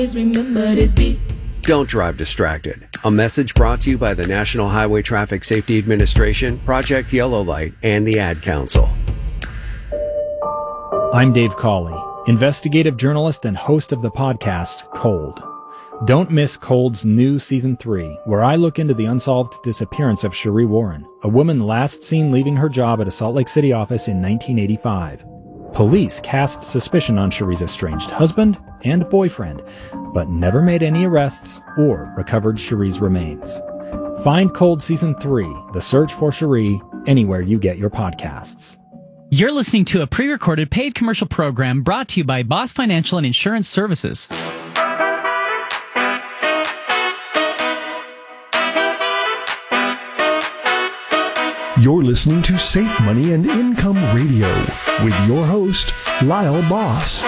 Remember this beat. Don't drive distracted. A message brought to you by the National Highway Traffic Safety Administration, Project Yellow Light, and the Ad Council. I'm Dave Cawley, investigative journalist and host of the podcast Cold. Don't miss Cold's new Season 3, where I look into the unsolved disappearance of Cherie Warren, a woman last seen leaving her job at a Salt Lake City office in 1985. Police cast suspicion on Cherie's estranged husband and boyfriend, but never made any arrests or recovered Cherie's remains. Find Cold Season 3, The Search for Cherie, anywhere you get your podcasts. You're listening to a pre-recorded paid commercial program brought to you by Boss Financial and Insurance Services. You're listening to Safe Money and Income Radio with your host, Lyle Boss.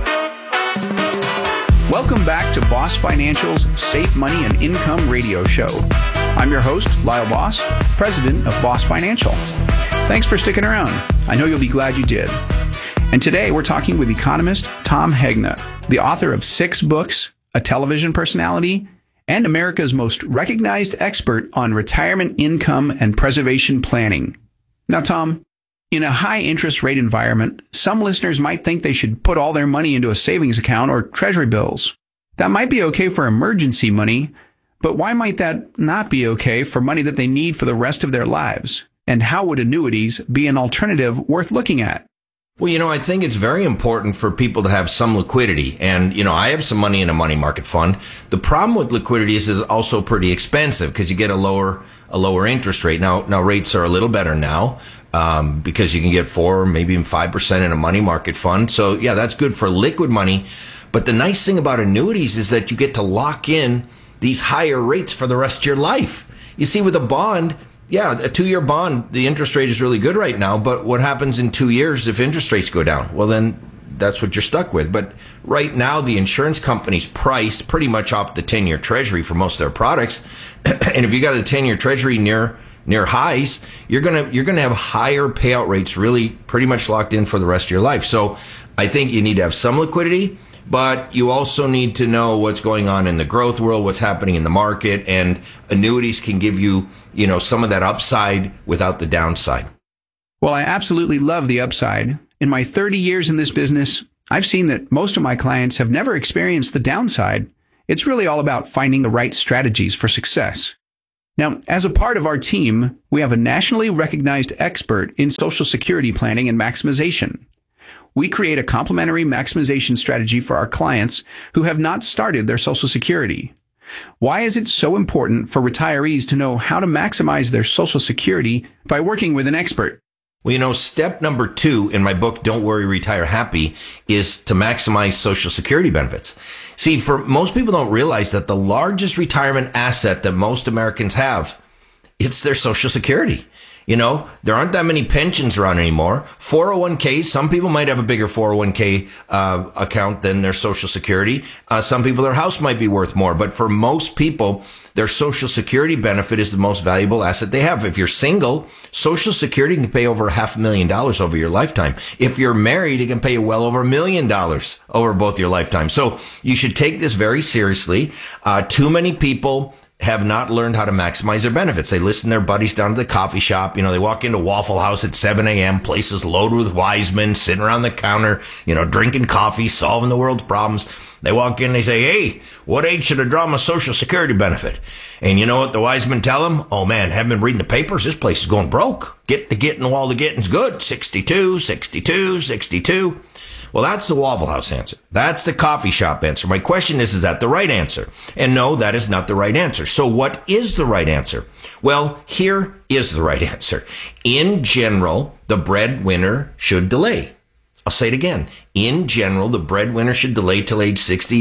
Welcome back to Boss Financial's Safe Money and Income Radio Show. I'm your host, Lyle Boss, president of Boss Financial. Thanks for sticking around. I know you'll be glad you did. And today we're talking with economist Tom Hegna, the author of 6 books, a television personality, and America's most recognized expert on retirement income and preservation planning. Now, Tom, in a high interest rate environment, some listeners might think they should put all their money into a savings account or treasury bills. That might be okay for emergency money, but why might that not be okay for money that they need for the rest of their lives? And how would annuities be an alternative worth looking at? Well, I think it's very important for people to have some liquidity. And, I have some money in a money market fund. The problem with liquidity is it's also pretty expensive because you get a lower interest rate. Now rates are a little better now, because you can get 4, maybe even 5% in a money market fund. So yeah, that's good for liquid money. But the nice thing about annuities is that you get to lock in these higher rates for the rest of your life. You see, with a bond, yeah, a 2-year bond, the interest rate is really good right now, but what happens in 2 years if interest rates go down? Well, then that's what you're stuck with. But right now, the insurance companies price pretty much off the 10-year treasury for most of their products. And if you got a 10-year treasury near highs, you're gonna have higher payout rates really pretty much locked in for the rest of your life. So I think you need to have some liquidity, but you also need to know what's going on in the growth world, what's happening in the market, and annuities can give you, some of that upside without the downside. Well, I absolutely love the upside. In my 30 years in this business, I've seen that most of my clients have never experienced the downside. It's really all about finding the right strategies for success. Now, as a part of our team, we have a nationally recognized expert in Social Security planning and maximization. We create a complementary maximization strategy for our clients who have not started their Social Security. Why is it so important for retirees to know how to maximize their Social Security by working with an expert? Well, step number 2 in my book, Don't Worry, Retire Happy, is to maximize Social Security benefits. See, for most people don't realize that the largest retirement asset that most Americans have, it's their Social Security. There aren't that many pensions around anymore. 401ks, some people might have a bigger 401k account than their Social Security. Some people, their house might be worth more. But for most people, their Social Security benefit is the most valuable asset they have. If you're single, Social Security can pay over $500,000 over your lifetime. If you're married, it can pay you well over $1 million over both your lifetime. So you should take this very seriously. Too many people have not learned how to maximize their benefits. They listen to their buddies down to the coffee shop. They walk into Waffle House at 7 a.m., places loaded with wise men, sitting around the counter, drinking coffee, solving the world's problems. They walk in, they say, "Hey, what age should I draw my Social Security benefit?" And you know what the wise men tell them? "Oh man, haven't been reading the papers? This place is going broke. Get the getting while the getting's good. 62, 62, 62. Well, that's the Waffle House answer. That's the coffee shop answer. My question is that the right answer? And no, that is not the right answer. So what is the right answer? Well, here is the right answer. In general, the breadwinner should delay. I'll say it again. In general, the breadwinner should delay till age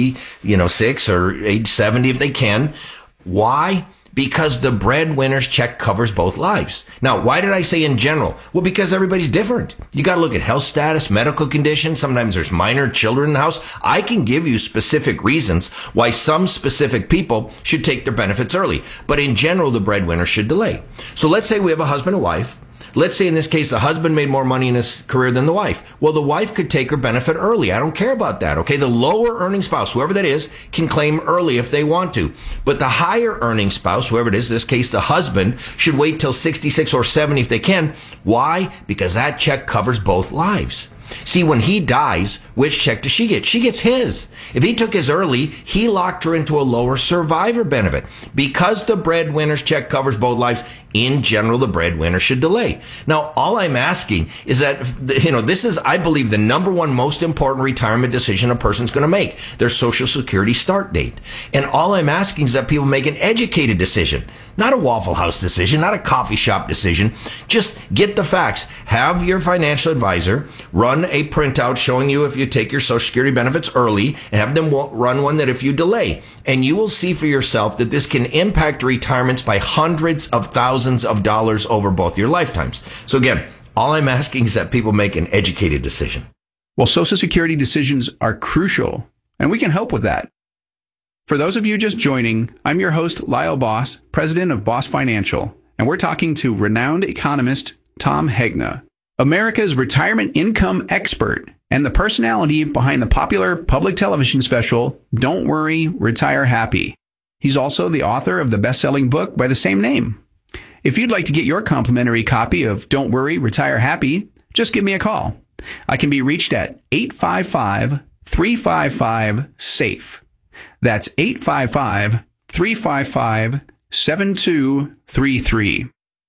66 or age 70 if they can. Why? Because the breadwinner's check covers both lives. Now, why did I say in general? Well, because everybody's different. You got to look at health status, medical conditions. Sometimes there's minor children in the house. I can give you specific reasons why some specific people should take their benefits early. But in general, the breadwinner should delay. So let's say we have a husband and wife. Let's say in this case, the husband made more money in his career than the wife. Well, the wife could take her benefit early. I don't care about that, okay? The lower earning spouse, whoever that is, can claim early if they want to. But the higher earning spouse, whoever it is, in this case, the husband, should wait till 66 or 70 if they can. Why? Because that check covers both lives. See, when he dies, which check does she get? She gets his. If he took his early, he locked her into a lower survivor benefit. Because the breadwinner's check covers both lives, in general, the breadwinner should delay. Now, all I'm asking is that, this is, I believe, the number one most important retirement decision a person's going to make, their Social Security start date. And all I'm asking is that people make an educated decision, not a Waffle House decision, not a coffee shop decision. Just get the facts. Have your financial advisor run a printout showing you if you take your Social Security benefits early, and have them run one that if you delay. And you will see for yourself that this can impact retirements by hundreds of thousands of dollars over both your lifetimes. So again, all I'm asking is that people make an educated decision. Well, Social Security decisions are crucial, and we can help with that. For those of you just joining, I'm your host, Lyle Boss, president of Boss Financial, and we're talking to renowned economist Tom Hegna, America's retirement income expert and the personality behind the popular public television special, Don't Worry, Retire Happy. He's also the author of the best-selling book by the same name. If you'd like to get your complimentary copy of Don't Worry, Retire Happy, just give me a call. I can be reached at 855-355-SAFE. That's 855-355-7233.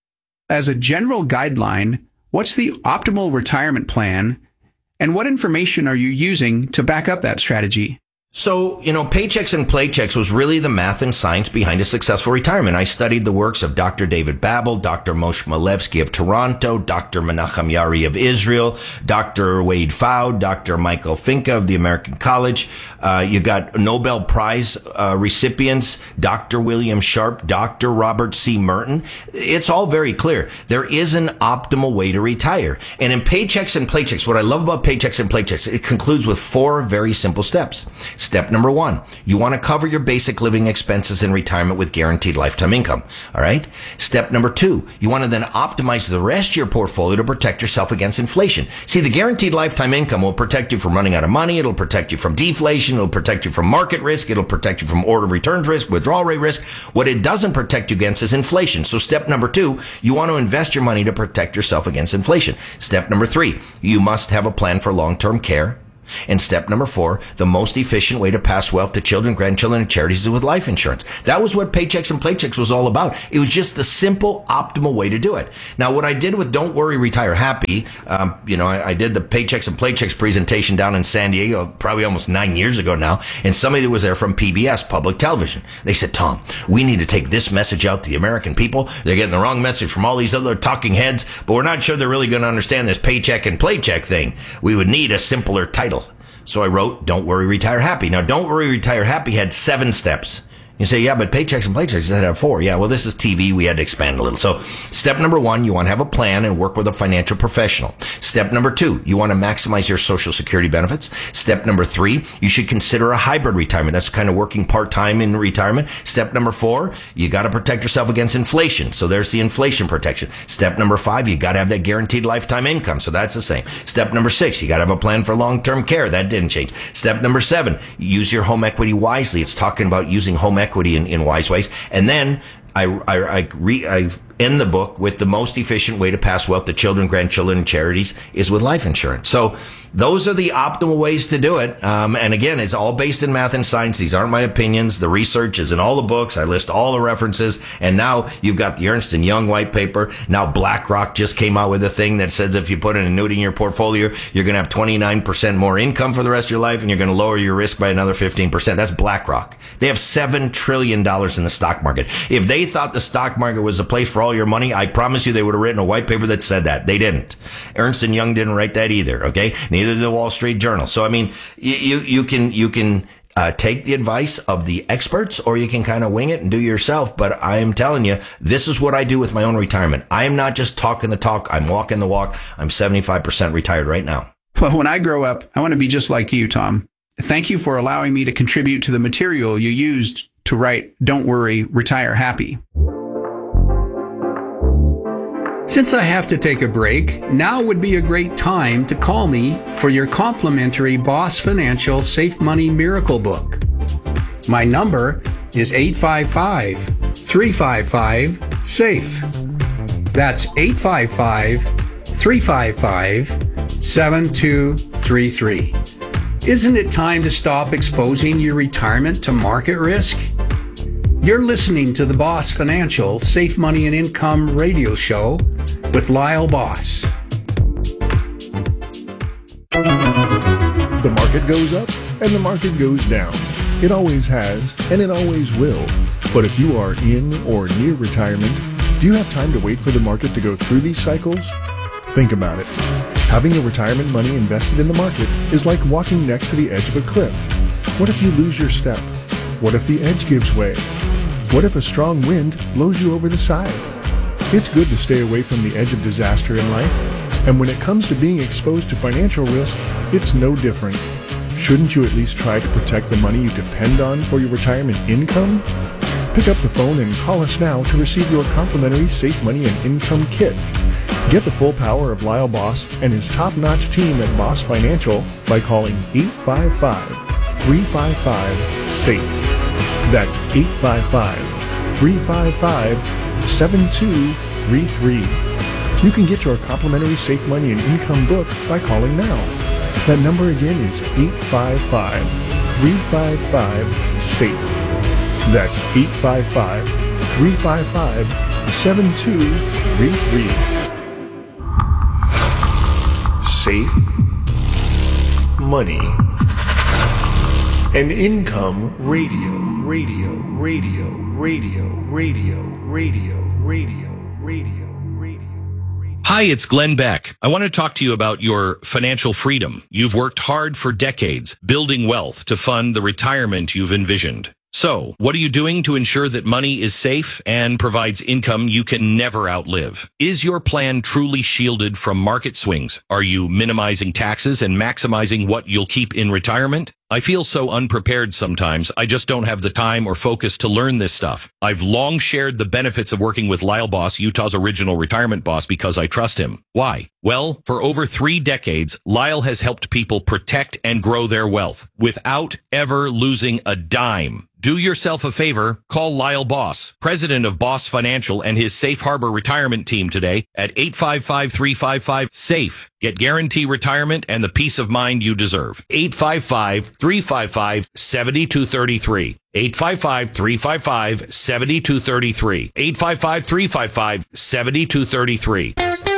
As a general guideline, what's the optimal retirement plan, and what information are you using to back up that strategy? So, Paychecks and Playchecks was really the math and science behind a successful retirement. I studied the works of Dr. David Babel, Dr. Moshe Milevsky of Toronto, Dr. Menachem Yari of Israel, Dr. Wade Fowd, Dr. Michael Finke of the American College. You got Nobel Prize recipients, Dr. William Sharp, Dr. Robert C. Merton. It's all very clear. There is an optimal way to retire. And in Paychecks and Playchecks, what I love about Paychecks and Playchecks, it concludes with 4 very simple steps. Step number 1, you want to cover your basic living expenses in retirement with guaranteed lifetime income. All right. Step number 2, you want to then optimize the rest of your portfolio to protect yourself against inflation. See, the guaranteed lifetime income will protect you from running out of money. It'll protect you from deflation. It'll protect you from market risk. It'll protect you from order of returns risk, withdrawal rate risk. What it doesn't protect you against is inflation. So step number 2, you want to invest your money to protect yourself against inflation. Step number 3, you must have a plan for long-term care. And step number 4, the most efficient way to pass wealth to children, grandchildren, and charities is with life insurance. That was what Paychecks and Playchecks was all about. It was just the simple, optimal way to do it. Now, what I did with Don't Worry, Retire Happy, I did the Paychecks and Playchecks presentation down in San Diego, probably almost 9 years ago now, and somebody was there from PBS, public television. They said, Tom, we need to take this message out to the American people. They're getting the wrong message from all these other talking heads, but we're not sure they're really going to understand this Paycheck and Playcheck thing. We would need a simpler title. So I wrote, Don't Worry, Retire Happy. Now, Don't Worry, Retire Happy had 7 steps. You say, yeah, but Paychecks and Playchecks had 4. Yeah, well, this is TV. We had to expand a little. So step number 1, you want to have a plan and work with a financial professional. Step number 2, you want to maximize your Social Security benefits. Step number 3, you should consider a hybrid retirement. That's kind of working part-time in retirement. Step number 4, you got to protect yourself against inflation. So there's the inflation protection. Step number 5, you got to have that guaranteed lifetime income. So that's the same. Step number 6, you got to have a plan for long-term care. That didn't change. Step number 7, use your home equity wisely. It's talking about using home equity in wise ways. And then I end the book with the most efficient way to pass wealth to children, grandchildren, and charities is with life insurance. So those are the optimal ways to do it. And again, it's all based in math and science. These aren't my opinions. The research is in all the books. I list all the references. And now you've got the Ernst & Young white paper. Now BlackRock just came out with a thing that says if you put an annuity in your portfolio, you're going to have 29% more income for the rest of your life, and you're going to lower your risk by another 15%. That's BlackRock. They have $7 trillion in the stock market. If they thought the stock market was a place for all your money, I promise you they would have written a white paper that said that. They didn't. Ernst & Young didn't write that either, okay? Neither did the Wall Street Journal. So, I mean, you can take the advice of the experts, or you can kind of wing it and do it yourself. But I am telling you, this is what I do with my own retirement. I am not just talking the talk. I'm walking the walk. I'm 75% retired right now. Well, when I grow up, I want to be just like you, Tom. Thank you for allowing me to contribute to the material you used to write Don't Worry, Retire Happy. Since I have to take a break, now would be a great time to call me for your complimentary Boss Financial Safe Money Miracle Book. My number is 855-355-SAFE. That's 855-355-7233. Isn't it time to stop exposing your retirement to market risk? You're listening to the Boss Financial Safe Money and Income radio show with Lyle Boss. The market goes up and the market goes down. It always has and it always will. But if you are in or near retirement, do you have time to wait for the market to go through these cycles? Think about it. Having your retirement money invested in the market is like walking next to the edge of a cliff. What if you lose your step? What if the edge gives way? What if a strong wind blows you over the side? It's good to stay away from the edge of disaster in life, and when it comes to being exposed to financial risk, it's no different. Shouldn't you at least try to protect the money you depend on for your retirement income? Pick up the phone and call us now to receive your complimentary Safe Money and Income Kit. Get the full power of Lyle Boss and his top-notch team at Boss Financial by calling 855-355-SAFE. That's 855-355-7233. You can get your complimentary Safe Money and Income book by calling now. That number again is 855-355-SAFE. That's 855-355-7233. Safe Money and Income Radio. Hi, it's Glenn Beck. I want to talk to you about your financial freedom. You've worked hard for decades, building wealth to fund the retirement you've envisioned. So, what are you doing to ensure that money is safe and provides income you can never outlive? Is your plan truly shielded from market swings? Are you minimizing taxes and maximizing what you'll keep in retirement? I feel so unprepared sometimes. I just don't have the time or focus to learn this stuff. I've long shared the benefits of working with Lyle Boss, Utah's original retirement boss, because I trust him. Why? Well, for over 3 decades, Lyle has helped people protect and grow their wealth without ever losing a dime. Do yourself a favor, call Lyle Boss, president of Boss Financial and his Safe Harbor retirement team today at 855-355-SAFE. Get guarantee retirement and the peace of mind you deserve. 855-355-7233. 855-355-7233. 855-355-7233.